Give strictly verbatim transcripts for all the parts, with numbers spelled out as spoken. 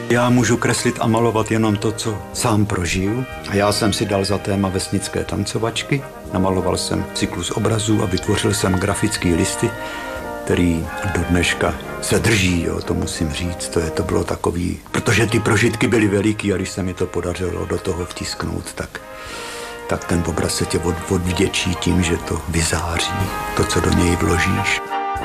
Já můžu kreslit a malovat jenom to, co sám prožiju. A já jsem si dal za téma vesnické tancovačky. Namaloval jsem cyklus obrazů a vytvořil jsem grafické listy, který do dneška se drží, jo, to musím říct. To, je, to bylo takový, protože ty prožitky byly veliký a když se mi to podařilo do toho vtisknout, tak, tak ten obraz se tě od, odvděčí tím, že to vyzáří, to, co do něj vložíš.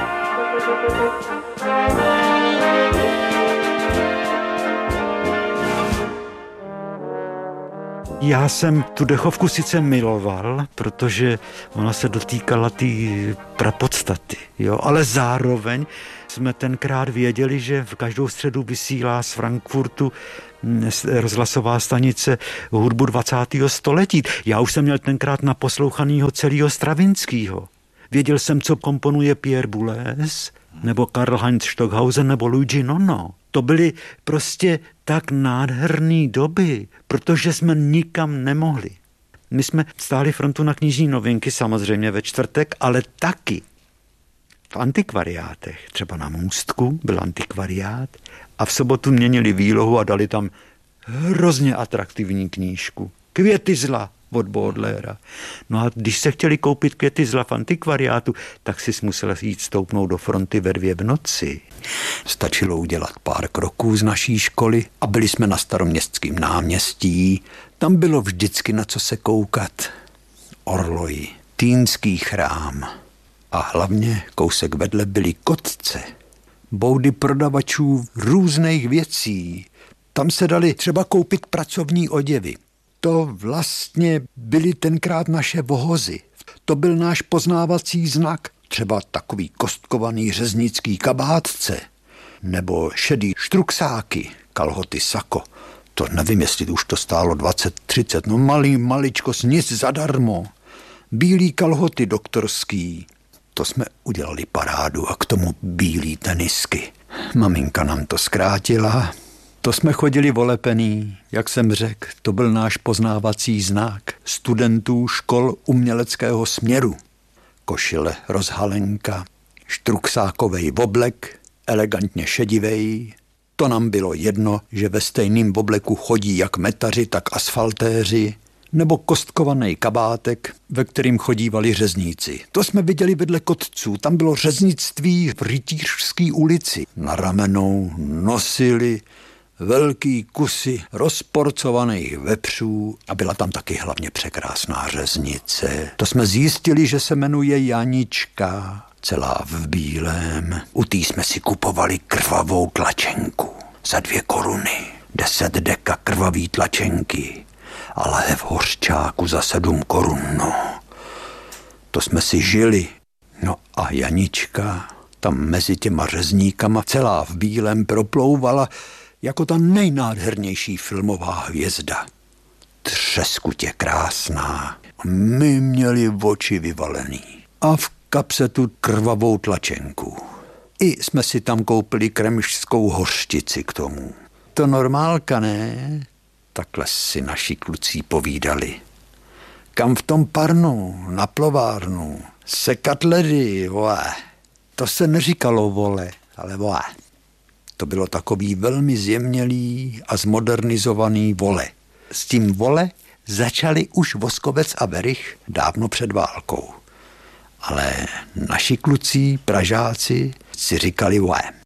Já jsem tu dechovku sice miloval, protože ona se dotýkala té prapodstaty, jo, ale zároveň jsme tenkrát věděli, že v každou středu vysílá z Frankfurtu rozhlasová stanice hudbu dvacátého století. Já už jsem měl tenkrát naposlouchanýho celého Stravinskýho. Věděl jsem, co komponuje Pierre Boulez, nebo Karl-Heinz Stockhausen, nebo Luigi Nono. To byly prostě tak nádherné doby, protože jsme nikam nemohli. My jsme stáli frontu na knižní novinky, samozřejmě ve čtvrtek, ale taky v antikvariátech. Třeba na Můstku byl antikvariát a v sobotu měnili výlohu a dali tam hrozně atraktivní knížku. Květy zla od Baudelaira. No a když se chtěli koupit květy zla v antikvariátu, tak si musel jít stoupnout do fronty ve dvě v noci. Stačilo udělat pár kroků z naší školy a byli jsme na Staroměstském náměstí. Tam bylo vždycky na co se koukat. Orloji, Týnský chrám a hlavně kousek vedle byly Kotce. Boudy prodavačů různých věcí. Tam se dali třeba koupit pracovní oděvy. To vlastně byly tenkrát naše vohozy. To byl náš poznávací znak. Třeba takový kostkovaný řeznický kabátce. Nebo šedý štruksáky, kalhoty sako. To nevím, jestli už to stálo dvacet třicet. No malý, maličko, nic zadarmo. Bílý kalhoty doktorský. To jsme udělali parádu a k tomu bílý tenisky. Maminka nám to zkrátila. To jsme chodili volepený, jak jsem řekl, to byl náš poznávací znak studentů škol uměleckého směru. Košile rozhalenka, štruksákovej oblek, elegantně šedivej. To nám bylo jedno, že ve stejným obleku chodí jak metaři, tak asfaltéři, nebo kostkovaný kabátek, ve kterým chodívali řezníci. To jsme viděli vedle Kotců, tam bylo řeznictví v Rytířské ulici. Na ramenou nosili velký kusy rozporcovaných vepřů a byla tam taky hlavně překrásná řeznice. To jsme zjistili, že se jmenuje Janička, celá v bílém. U té jsme si kupovali krvavou tlačenku za dvě koruny, deset deka krvavý tlačenky a lahev hořčáku za sedm korun, no. To jsme si žili. No a Janička tam mezi těma řezníkama celá v bílém proplouvala jako ta nejnádhernější filmová hvězda. Třeskutě krásná. My měli oči vyvalený. A v kapse tu krvavou tlačenku. I jsme si tam koupili kremžskou hořčici k tomu. To normálka, ne? Takhle si naši kluci povídali. Kam v tom parnu, na plovárnu, sekat ledy, vole. To se neříkalo vole, ale vole. To bylo takový velmi zjemnělý a zmodernizovaný vole. S tím vole začali už Voskovec a Werich dávno před válkou. Ale naši kluci, Pražáci, si říkali vole.